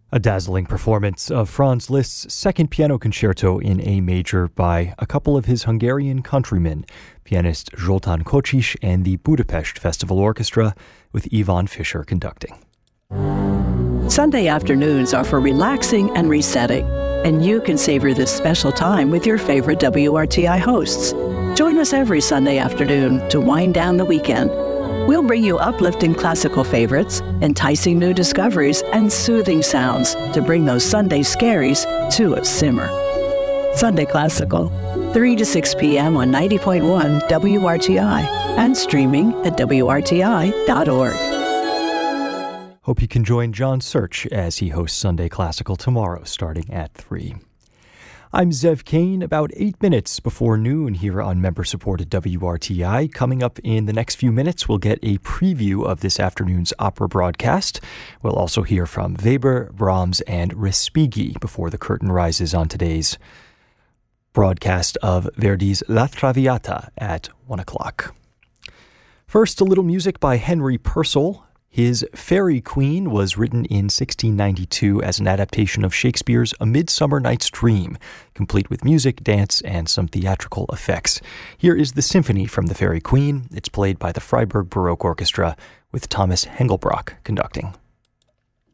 A dazzling performance of Franz Liszt's second piano concerto in A major by a couple of his Hungarian countrymen, pianist Zoltán Kocsis and the Budapest Festival Orchestra, with Ivan Fischer conducting. Sunday afternoons are for relaxing and resetting, and you can savor this special time with your favorite WRTI hosts. Join us every Sunday afternoon to wind down the weekend. We'll bring you uplifting classical favorites, enticing new discoveries, and soothing sounds to bring those Sunday scaries to a simmer. Sunday Classical, 3 to 6 p.m. on 90.1 WRTI and streaming at WRTI.org. Hope you can join John Search as he hosts Sunday Classical tomorrow, starting at 3. I'm Zev Kane, about 8 minutes before noon here on member-supported WRTI. Coming up in the next few minutes, we'll get a preview of this afternoon's opera broadcast. We'll also hear from Weber, Brahms, and Respighi before the curtain rises on today's broadcast of Verdi's La Traviata at 1 o'clock. First, a little music by Henry Purcell. His Faerie Queene was written in 1692 as an adaptation of Shakespeare's A Midsummer Night's Dream, complete with music, dance, and some theatrical effects. Here is the symphony from the Faerie Queene. It's played by the Freiburg Baroque Orchestra with Thomas Hengelbrock conducting.